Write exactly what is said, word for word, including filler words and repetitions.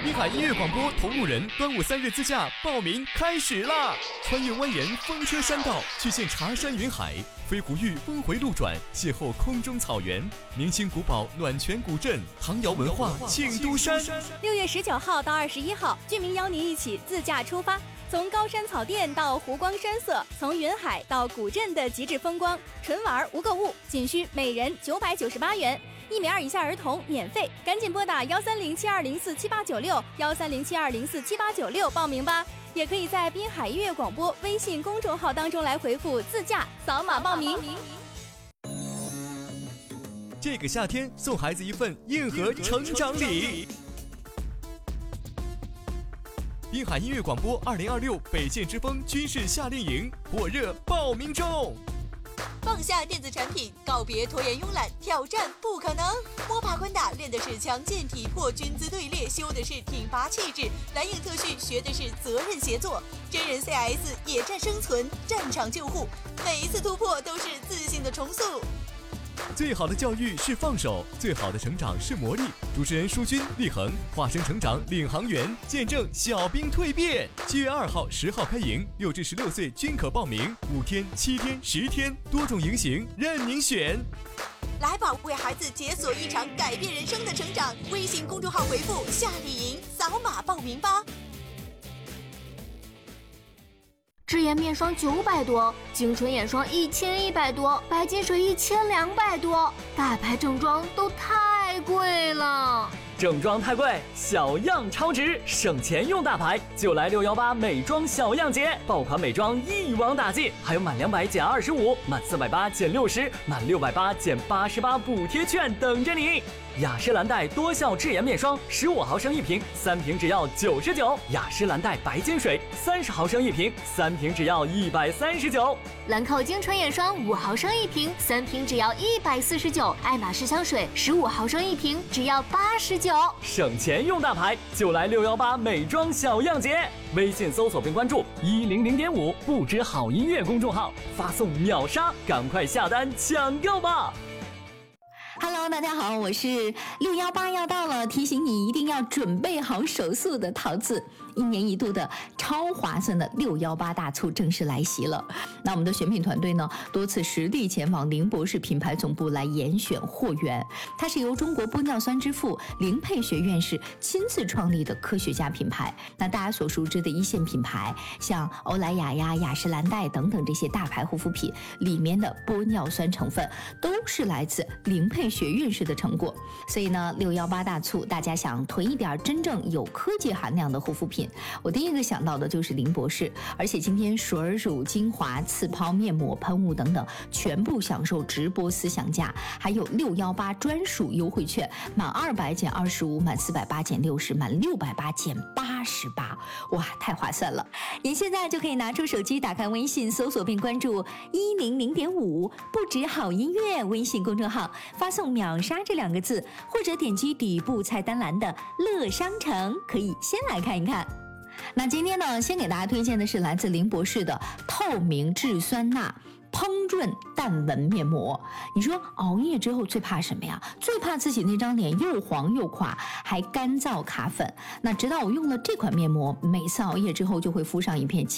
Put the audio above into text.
滨海音乐广播同路人端午三日自驾报名开始啦！穿越蜿蜒风车山道，去见茶山云海，飞狐峪峰回路转，邂逅空中草原，明清古堡暖泉古镇，唐窑文化庆都山。 六月十九号到二十一号，俊明邀您一起自驾出发，从高山草甸到湖光山色，从云海到古镇的极致风光，纯玩无购物，仅需每人九百九十八元。一米二以下儿童免费，赶紧拨打幺三零七二零四七八九六幺三零七二零四七八九六报名吧。也可以在滨海音乐广播微信公众号当中来回复自驾，扫码报名。 这个夏天送孩子一份硬核成长礼。滨海音乐广播二零二六北剑之风军事夏令营火热报名中。 放下电子产品，告别拖延慵懒，挑战不可能。摸爬滚打练的是强健体魄，军姿队列修的是挺拔气质，蓝影特训学的是责任协作，真人 C S 野战生存，战场救护，每一次突破都是自信的重塑。 最好的教育是放手，最好的成长是磨砺。主持人舒军、立恒化身成长领航员，见证小兵蜕变。七月二号、十号开营，六至十六岁均可报名，五天、七天、十天，多种营型任您选。 来吧，为孩子解锁一场改变人生的成长。微信公众号回复夏令营，扫码报名吧。 智颜面霜九百多，精纯眼霜一千一百多，白金水一千两百多，大牌正装都太贵了。 正装太贵，小样超值，省钱用大牌，就来六幺八美妆小样节，爆款美妆一网打尽，还有满两百减二十五，满四百八减六十，满六百八减八十八补贴券等着你。雅诗兰黛多效智颜面霜十五毫升一瓶，三瓶只要九十九；雅诗兰黛白金水三十毫升一瓶，三瓶只要一百三十九； 兰蔻精纯眼霜五毫升一瓶，三瓶只要一百四十九；爱马仕香水十五毫升一瓶，只要八十九。 省钱用大牌，就来六幺八美妆小样节。微信搜索并关注一零零点五不止好音乐公众号，发送秒杀，赶快下单抢购吧。 Hello， 大家好，我是六幺八要到了，提醒你一定要准备好手速的桃子。一年一度的超划算的六幺八大促正式来袭了。那我们的选品团队呢，多次实地前往林博士品牌总部来严选货源。它是由中国玻尿酸之父林佩学院士亲自创立的科学家品牌。那大家所熟知的一线品牌，像欧莱雅呀、雅诗兰黛等等这些大牌护肤品里面的玻尿酸成分，都是来自林佩学院士的成果。所以呢，六幺八大促，大家想囤一点真正有科技含量的护肤品，我第一个想到的就是林博士。而且今天水乳精华、次抛面膜、喷雾等等，全部享受直播思想价，还有六幺八专属优惠券，满二百减二十五，满四百八减六十，满六百八减八十八，哇，太划算了！您现在就可以拿出手机，打开微信，搜索并关注一零零点五不止好音乐微信公众号，发送秒杀这两个字，或者点击底部菜单栏的乐商城，可以先来看一看。那今天呢，先给大家推荐的是来自林博士的透明质酸钠烹润淡纹面膜。你说熬夜之后最怕什么呀？最怕自己那张脸又黄又垮，还干燥卡粉。那直到我用了这款面膜，每次熬夜之后就会敷上一片